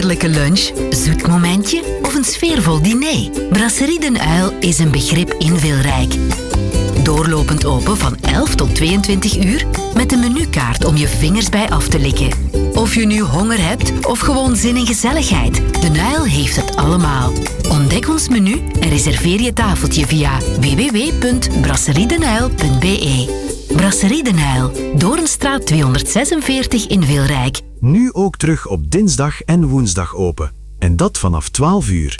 heerlijke lunch, zoet momentje of een sfeervol diner? Brasserie Den Uil is een begrip in Wilrijk. Doorlopend open van 11 tot 22 uur met een menukaart om je vingers bij af te likken. Of je nu honger hebt of gewoon zin in gezelligheid, Den Uil heeft het allemaal. Ontdek ons menu en reserveer je tafeltje via www.brasseriedenuil.be. Brasserie Den Uil, Doornstraat 246 in Wilrijk. Nu ook terug op dinsdag en woensdag open. En dat vanaf 12 uur.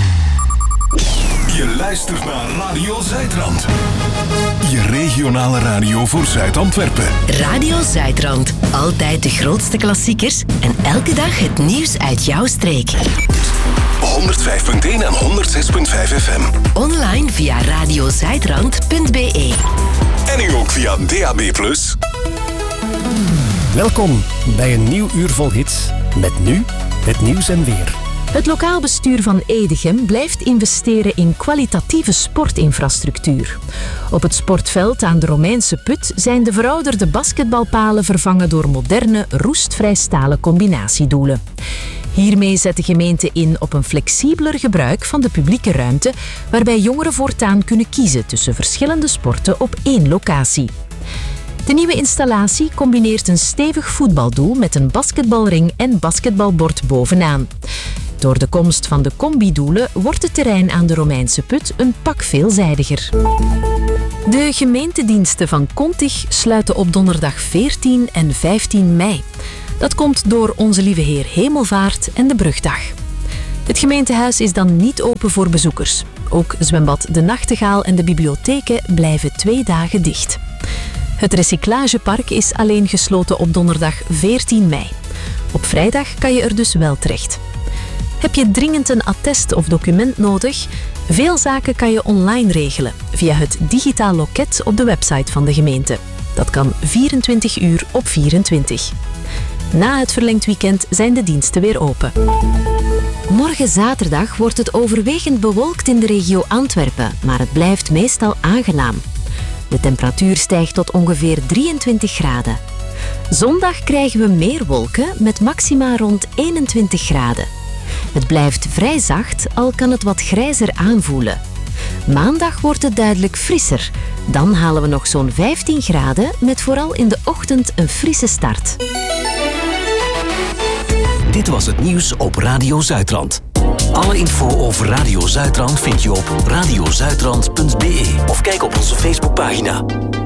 Je luistert naar Radio Zuidrand. Je regionale radio voor Zuid-Antwerpen. Radio Zuidrand. Altijd de grootste klassiekers en elke dag het nieuws uit jouw streek. 105.1 en 106.5 FM. Online via radiozuidrand.be. En nu ook via DAB+. Welkom bij een nieuw uur vol hits. Met nu het nieuws en weer. Het lokaal bestuur van Edegem blijft investeren in kwalitatieve sportinfrastructuur. Op het sportveld aan de Romeinse Put zijn de verouderde basketbalpalen vervangen door moderne, roestvrij stalen combinatiedoelen. Hiermee zet de gemeente in op een flexibeler gebruik van de publieke ruimte, waarbij jongeren voortaan kunnen kiezen tussen verschillende sporten op één locatie. De nieuwe installatie combineert een stevig voetbaldoel met een basketbalring en basketbalbord bovenaan. Door de komst van de combidoelen wordt het terrein aan de Romeinse Put een pak veelzijdiger. De gemeentediensten van Kontig sluiten op donderdag 14 en 15 mei. Dat komt door Onze Lieve Heer Hemelvaart en de Brugdag. Het gemeentehuis is dan niet open voor bezoekers. Ook zwembad De Nachtegaal en de bibliotheken blijven 2 dagen dicht. Het recyclagepark is alleen gesloten op donderdag 14 mei. Op vrijdag kan je er dus wel terecht. Heb je dringend een attest of document nodig? Veel zaken kan je online regelen via het digitaal loket op de website van de gemeente. Dat kan 24 uur op 24. Na het verlengd weekend zijn de diensten weer open. Morgen zaterdag wordt het overwegend bewolkt in de regio Antwerpen, maar het blijft meestal aangenaam. De temperatuur stijgt tot ongeveer 23 graden. Zondag krijgen we meer wolken met maxima rond 21 graden. Het blijft vrij zacht, al kan het wat grijzer aanvoelen. Maandag wordt het duidelijk frisser. Dan halen we nog zo'n 15 graden, met vooral in de ochtend een frisse start. Dit was het nieuws op Radio Zuidrand. Alle info over Radio Zuidrand vind je op radiozuidrand.be of kijk op onze Facebookpagina.